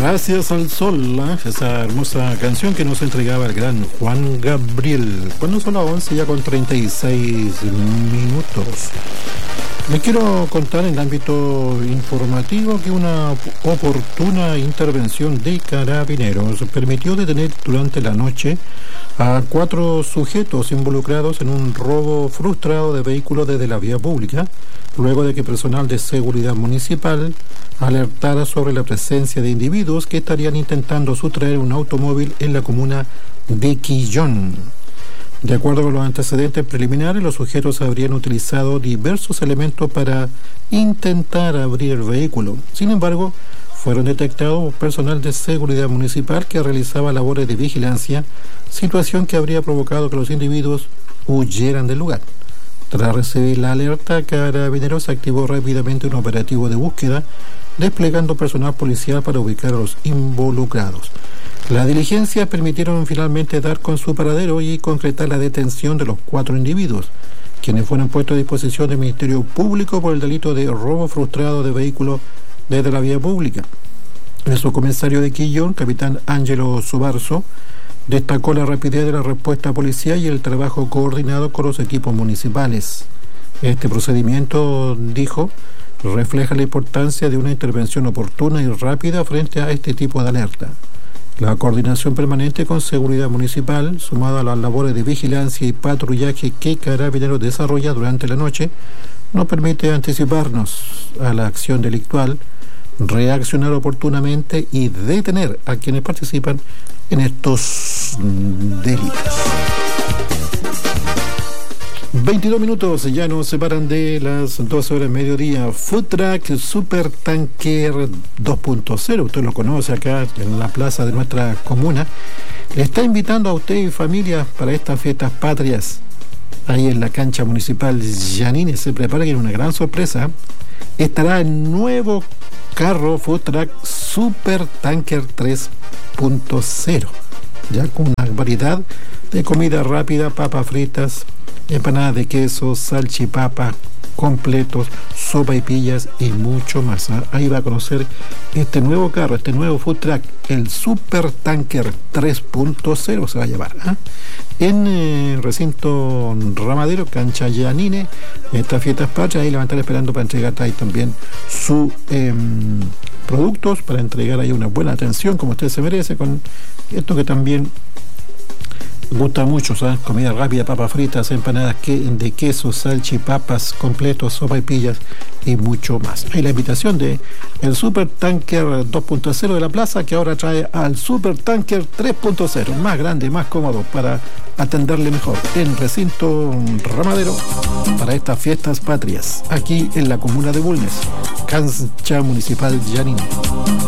Gracias al sol, esa hermosa canción que nos entregaba el gran Juan Gabriel. Cuando son las 11 ya con 36 minutos. Les quiero contar en el ámbito informativo que una oportuna intervención de Carabineros permitió detener durante la noche a 4 sujetos involucrados en un robo frustrado de vehículos desde la vía pública, luego de que personal de seguridad municipal alertara sobre la presencia de individuos que estarían intentando sustraer un automóvil en la comuna de Quillón. De acuerdo con los antecedentes preliminares, los sujetos habrían utilizado diversos elementos para intentar abrir el vehículo. Sin embargo, fueron detectados personal de seguridad municipal que realizaba labores de vigilancia, situación que habría provocado que los individuos huyeran del lugar. Tras recibir la alerta, Carabineros activó rápidamente un operativo de búsqueda, desplegando personal policial para ubicar a los involucrados. Las diligencias permitieron finalmente dar con su paradero y concretar la detención de los 4 individuos, quienes fueron puestos a disposición del Ministerio Público por el delito de robo frustrado de vehículos desde la vía pública. El subcomisario de Quillón, capitán Ángelo Subarzo, destacó la rapidez de la respuesta policial y el trabajo coordinado con los equipos municipales. Este procedimiento, dijo, refleja la importancia de una intervención oportuna y rápida frente a este tipo de alerta. La coordinación permanente con seguridad municipal, sumada a las labores de vigilancia y patrullaje que Carabineros desarrolla durante la noche, nos permite anticiparnos a la acción delictual, reaccionar oportunamente y detener a quienes participan en estos delitos. 22 minutos ya nos separan de las 12 horas de mediodía. Food Truck Super Tanker 2.0, usted lo conoce acá en la plaza de nuestra comuna. Le está invitando a usted y familia para estas fiestas patrias. Ahí en la cancha municipal Yanine se prepara que es una gran sorpresa. Estará el nuevo carro Food Truck Super Tanker 3.0, ya con una variedad de comida rápida, papas fritas, empanadas de queso, salchipapa, completos, sopa y pillas y mucho más. Ahí va a conocer este nuevo carro, este nuevo food truck, el Super Tanker 3.0 se va a llamar. En recinto Ramadero, cancha Yanine, estas fiestas patrias, ahí le van a estar esperando para entregar ahí también sus productos, para entregar ahí una buena atención como usted se merece, con esto que también gusta mucho, ¿sabes? Comida rápida, papas fritas, empanadas de queso, salchipapas, completos, sopa y pillas y mucho más. Hay la invitación de el Super Tanker 2.0 de la plaza, que ahora trae al Super Tanker 3.0, más grande, más cómodo, para atenderle mejor en recinto Ramadero para estas fiestas patrias, aquí en la comuna de Bulnes, cancha municipal Yanine.